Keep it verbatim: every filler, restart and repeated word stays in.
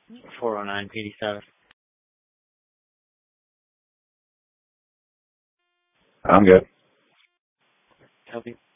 four oh nine P D seven. I'm good. Copy.